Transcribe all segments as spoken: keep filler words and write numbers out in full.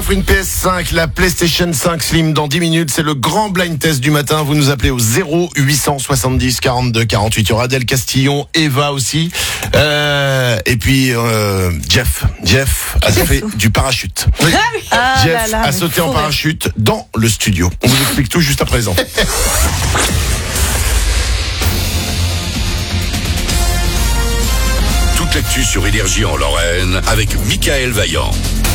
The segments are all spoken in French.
offre une P S cinq, la PlayStation cinq Slim dans dix minutes. C'est le grand blind test du matin. Vous nous appelez au zéro huit cent soixante-dix quarante-deux quarante-huit. Il y aura Adèle Castillon, Eva aussi. Euh, et puis, euh, Jeff. Jeff a fait du parachute. Oui. Ah Jeff là là, a sauté en rire. parachute dans le studio. On vous explique tout juste à présent. Toute l'actu sur Énergie en Lorraine avec Michael Vaillant.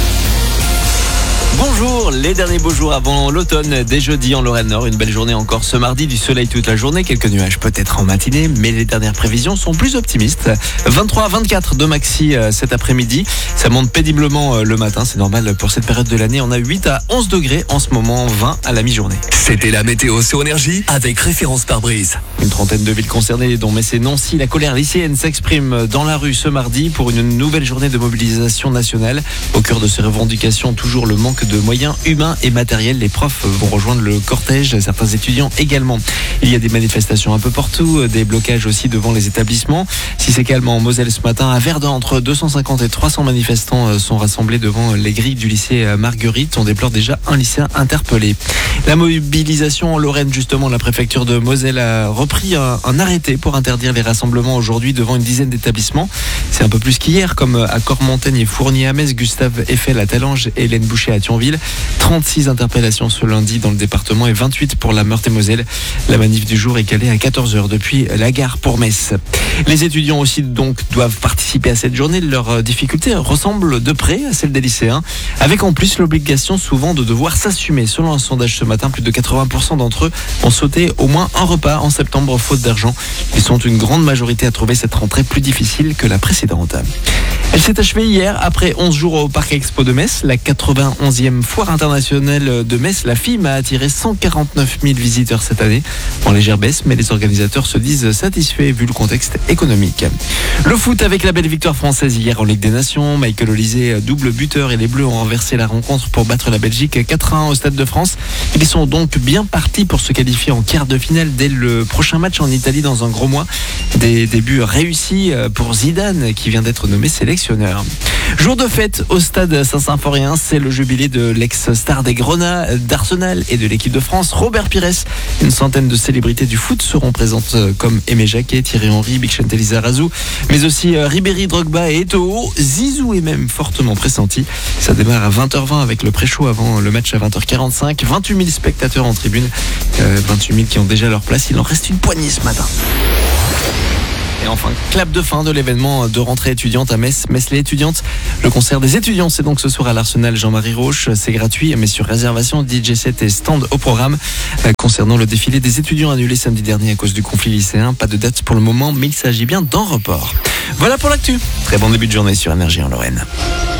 Bonjour, les derniers beaux jours avant l'automne, dès jeudi en Lorraine Nord, une belle journée encore ce mardi, du soleil toute la journée, quelques nuages peut-être en matinée, mais les dernières prévisions sont plus optimistes. vingt-trois à vingt-quatre de maxi euh, cet après-midi, ça monte péniblement euh, le matin, c'est normal pour cette période de l'année, on a huit à onze degrés en ce moment, vingt à la mi-journée. C'était la météo sur Énergie avec référence pare-brise. Une trentaine de villes concernées, dont Metz et Nancy. La colère lycéenne s'exprime dans la rue ce mardi pour une nouvelle journée de mobilisation nationale. Au cœur de ces revendications, toujours le manque de moyens humains et matériels. Les profs vont rejoindre le cortège, certains étudiants également. Il y a des manifestations un peu partout, des blocages aussi devant les établissements. Si c'est calme en Moselle ce matin, à Verdun, entre deux cent cinquante et trois cents manifestants sont rassemblés devant les grilles du lycée Marguerite. On déplore déjà un lycéen interpellé. La mobilisation en Lorraine, justement, la préfecture de Moselle a repris un, un arrêté pour interdire les rassemblements aujourd'hui devant une dizaine d'établissements. C'est un peu plus qu'hier, comme à Cormontaine et Fournier à Metz, Gustave Eiffel à Talange et Hélène Boucher à Thionville. trente-six interpellations ce lundi dans le département et vingt-huit pour la Meurthe-et-Moselle. La manif du jour est calée à quatorze heures depuis la gare pour Metz. Les étudiants aussi donc doivent participer à cette journée. Leurs difficultés ressemblent de près à celles des lycéens, avec en plus l'obligation souvent de devoir s'assumer. Selon un sondage ce matin, plus de quatre-vingts pour cent d'entre eux ont sauté au moins un repas en septembre faute d'argent. Ils sont une grande majorité à trouver cette rentrée plus difficile que la précédente. Elle s'est achevée hier après onze jours au Parc Expo de Metz. La quatre-vingt-onzième foire internationale de Metz, la F I M, a attiré cent quarante-neuf mille visiteurs cette année. En légère baisse, mais les organisateurs se disent satisfaits vu le contexte économique. Le foot avec la belle victoire française hier en Ligue des Nations. Michael Olysée, double buteur, et les Bleus ont renversé la rencontre pour battre la Belgique quatre à un au Stade de France. Ils sont donc bien partis pour se qualifier en quart de finale dès le prochain match en Italie dans un gros mois. Des débuts réussis pour Zidane qui vient d'être nommé sélectionneur. Jour de fête au Stade Saint-Symphorien, c'est le jubilé de l'ex-star des Grenats, d'Arsenal et de l'équipe de France, Robert Pires. Une centaine de célébrités du foot seront présentes comme Aimé Jacquet, Thierry Henry, Big Lizarazu, mais aussi Ribéry, Drogba et Eto'o. Zizou est même fortement pressenti. Ça démarre à vingt heures vingt avec le pré-show avant le match à vingt heures quarante-cinq. vingt-huit mille spectateurs en tribune, euh, vingt-huit mille qui ont déjà leur place. Il en reste une poignée ce matin. Et enfin, clap de fin de l'événement de rentrée étudiante à Metz. Metz les étudiantes. Le concert des étudiants, c'est donc ce soir à l'Arsenal Jean-Marie Roche. C'est gratuit, mais sur réservation, D J set et stand au programme. Euh, concernant le défilé des étudiants annulé samedi dernier à cause du conflit lycéen, pas de date pour le moment, mais il s'agit bien d'un report. Voilà pour l'actu. Très bon début de journée sur Énergie en Lorraine.